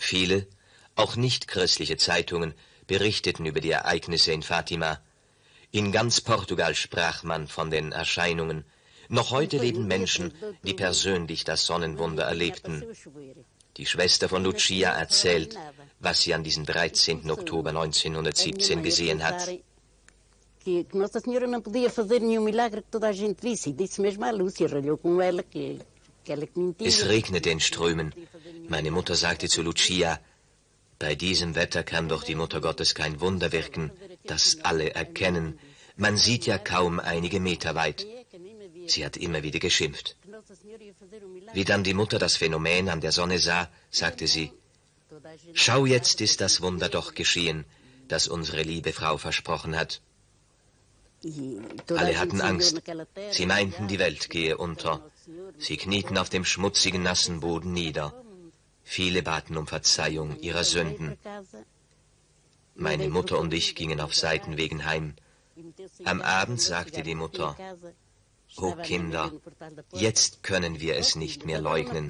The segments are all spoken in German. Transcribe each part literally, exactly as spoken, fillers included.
Viele, auch nicht christliche Zeitungen, berichteten über die Ereignisse in Fatima. In ganz Portugal sprach man von den Erscheinungen. Noch heute leben Menschen, die persönlich das Sonnenwunder erlebten. Die Schwester von Lucia erzählt, was sie an diesem dreizehnten Oktober neunzehnhundertsiebzehn gesehen hat. Que Nossa Senhora não podia fazer nenhum milagre que toda a gente visse. E disse mesmo à Lúcia, ralhou com ela, que, que ela que mentia. Es regnete in Strömen. Meine Mutter sagte zu Lucia, bei diesem Wetter kann doch die Mutter Gottes kein Wunder wirken, das alle erkennen. Man sieht ja kaum einige Meter weit. Sie hat immer wieder geschimpft. Wie dann die Mutter das Phänomen an der Sonne sah, sagte sie, schau, jetzt ist das Wunder doch geschehen, das unsere liebe Frau versprochen hat. Alle hatten Angst. Sie meinten, die Welt gehe unter. Sie knieten auf dem schmutzigen, nassen Boden nieder. Viele baten um Verzeihung ihrer Sünden. Meine Mutter und ich gingen auf Seitenwegen heim. Am Abend sagte die Mutter, »O Kinder, jetzt können wir es nicht mehr leugnen.«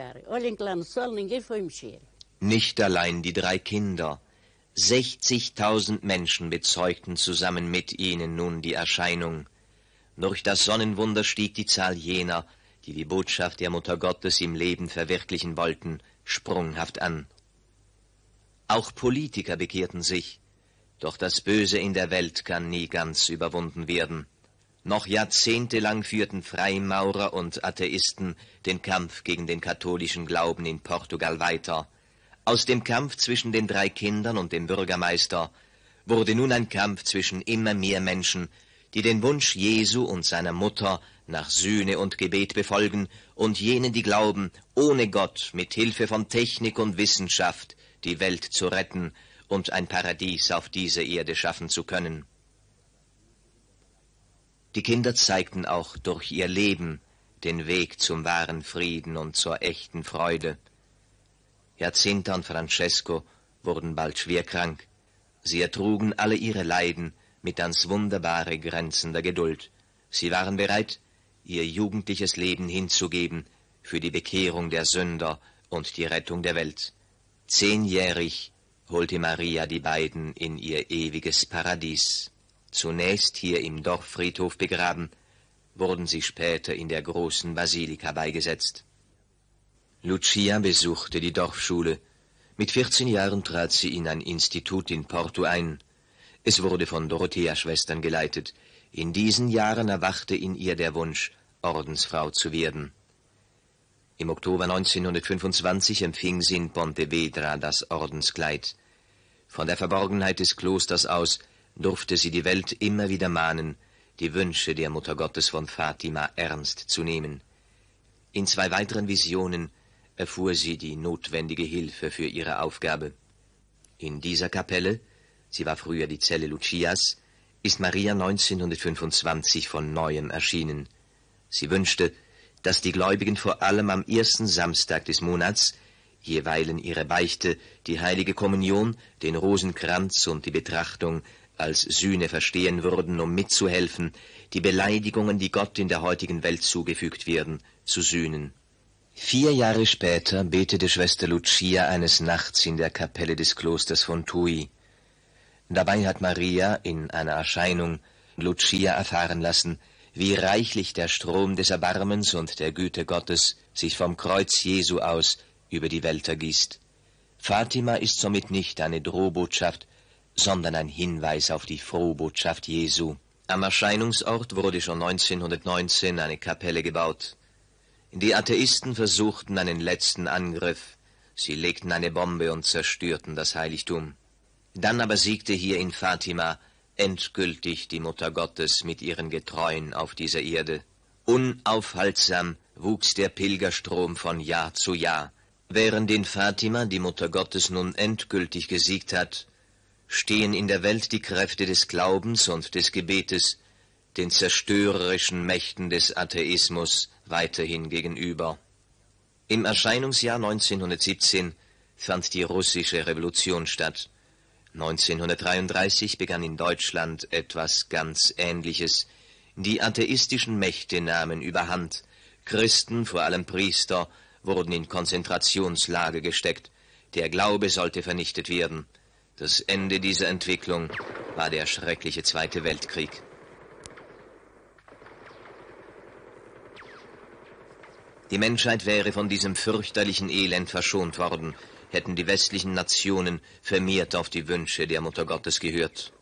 Nicht allein die drei Kinder, sechzigtausend Menschen bezeugten zusammen mit ihnen nun die Erscheinung. Durch das Sonnenwunder stieg die Zahl jener, die die Botschaft der Mutter Gottes im Leben verwirklichen wollten, sprunghaft an. Auch Politiker bekehrten sich, doch das Böse in der Welt kann nie ganz überwunden werden. Noch jahrzehntelang führten Freimaurer und Atheisten den Kampf gegen den katholischen Glauben in Portugal weiter. Aus dem Kampf zwischen den drei Kindern und dem Bürgermeister wurde nun ein Kampf zwischen immer mehr Menschen, die den Wunsch Jesu und seiner Mutter nach Sühne und Gebet befolgen, und jenen, die glauben, ohne Gott mit Hilfe von Technik und Wissenschaft die Welt zu retten und ein Paradies auf dieser Erde schaffen zu können. Die Kinder zeigten auch durch ihr Leben den Weg zum wahren Frieden und zur echten Freude. Jacinta und Francesco wurden bald schwer krank. Sie ertrugen alle ihre Leiden mit ans wunderbare Grenzen der Geduld. Sie waren bereit, ihr jugendliches Leben hinzugeben für die Bekehrung der Sünder und die Rettung der Welt. Zehnjährig holte Maria die beiden in ihr ewiges Paradies. Zunächst hier im Dorffriedhof begraben, wurden sie später in der großen Basilika beigesetzt. Lucia besuchte die Dorfschule. Mit vierzehn Jahren trat sie in ein Institut in Porto ein. Es wurde von Dorothea-Schwestern geleitet. In diesen Jahren erwachte in ihr der Wunsch, Ordensfrau zu werden. Im Oktober neunzehnhundertfünfundzwanzig empfing sie in Pontevedra das Ordenskleid. Von der Verborgenheit des Klosters aus durfte sie die Welt immer wieder mahnen, die Wünsche der Mutter Gottes von Fatima ernst zu nehmen. In zwei weiteren Visionen erfuhr sie die notwendige Hilfe für ihre Aufgabe. In dieser Kapelle, sie war früher die Zelle Lucias, ist Maria neunzehnhundertfünfundzwanzig von Neuem erschienen. Sie wünschte, dass die Gläubigen vor allem am ersten Samstag des Monats jeweilen ihre Beichte, die heilige Kommunion, den Rosenkranz und die Betrachtung als Sühne verstehen würden, um mitzuhelfen, die Beleidigungen, die Gott in der heutigen Welt zugefügt werden, zu sühnen. Vier Jahre später betete Schwester Lucia eines Nachts in der Kapelle des Klosters von Tui. Dabei hat Maria in einer Erscheinung Lucia erfahren lassen, wie reichlich der Strom des Erbarmens und der Güte Gottes sich vom Kreuz Jesu aus über die Welt ergießt. Fatima ist somit nicht eine Drohbotschaft, sondern ein Hinweis auf die Frohbotschaft Jesu. Am Erscheinungsort wurde schon neunzehnhundertneunzehn eine Kapelle gebaut. Die Atheisten versuchten einen letzten Angriff. Sie legten eine Bombe und zerstörten das Heiligtum. Dann aber siegte hier in Fatima endgültig die Mutter Gottes mit ihren Getreuen auf dieser Erde. Unaufhaltsam wuchs der Pilgerstrom von Jahr zu Jahr. Während in Fatima die Mutter Gottes nun endgültig gesiegt hat, stehen in der Welt die Kräfte des Glaubens und des Gebetes den zerstörerischen Mächten des Atheismus weiterhin gegenüber. Im Erscheinungsjahr neunzehnhundertsiebzehn fand die russische Revolution statt. neunzehnhundertdreiunddreißig begann in Deutschland etwas ganz Ähnliches. Die atheistischen Mächte nahmen überhand. Christen, vor allem Priester, wurden in Konzentrationslager gesteckt. Der Glaube sollte vernichtet werden. Das Ende dieser Entwicklung war der schreckliche Zweite Weltkrieg. Die Menschheit wäre von diesem fürchterlichen Elend verschont worden, hätten die westlichen Nationen vermehrt auf die Wünsche der Mutter Gottes gehört.